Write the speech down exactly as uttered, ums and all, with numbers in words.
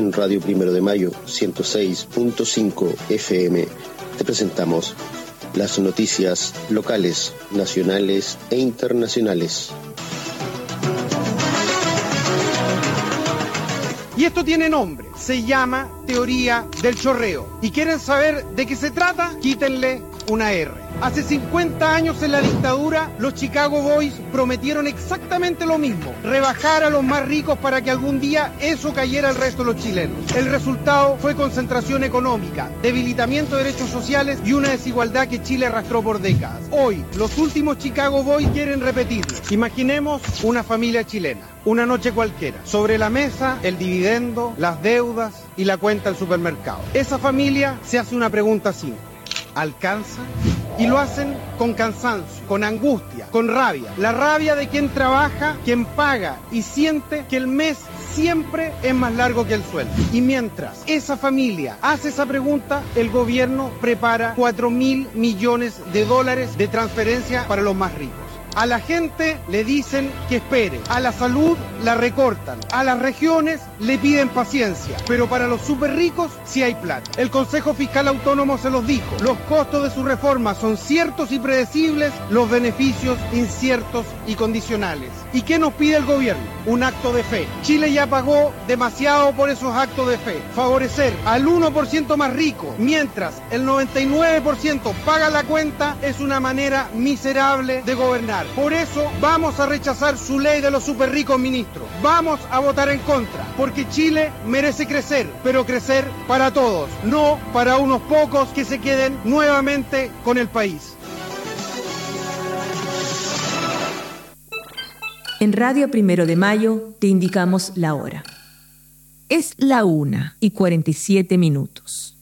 en Radio Primero de Mayo ciento seis punto cinco F M te presentamos las noticias locales, nacionales e internacionales. Y esto tiene nombre, se llama teoría del chorreo. ¿Y quieren saber de qué se trata? Quítenle una R. Hace cincuenta años en la dictadura, los Chicago Boys prometieron exactamente lo mismo, rebajar a los más ricos para que algún día eso cayera al resto de los chilenos. El resultado fue concentración económica, debilitamiento de derechos sociales y una desigualdad que Chile arrastró por décadas. Hoy, los últimos Chicago Boys quieren repetirlo. Imaginemos una familia chilena, una noche cualquiera, sobre la mesa el dividendo, las deudas y la cuenta al supermercado. Esa familia se hace una pregunta simple: ¿alcanza? Y lo hacen con cansancio, con angustia, con rabia. La rabia de quien trabaja, quien paga y siente que el mes siempre es más largo que el sueldo. Y mientras esa familia hace esa pregunta, el gobierno prepara cuatro mil millones de dólares de transferencia para los más ricos. A la gente le dicen que espere, a la salud la recortan, a las regiones le piden paciencia, pero para los súper ricos sí hay plata. El Consejo Fiscal Autónomo se los dijo, los costos de su reforma son ciertos y predecibles, los beneficios inciertos y condicionales. ¿Y qué nos pide el gobierno? Un acto de fe. Chile ya pagó demasiado por esos actos de fe. Favorecer al uno por ciento más rico, mientras el noventa y nueve por ciento paga la cuenta, es una manera miserable de gobernar. Por eso vamos a rechazar su ley de los super ricos, ministro. Vamos a votar en contra, porque Chile merece crecer, pero crecer para todos, no para unos pocos que se queden nuevamente con el país. En Radio Primero de Mayo te indicamos la hora. Es la una y cuarenta y siete minutos.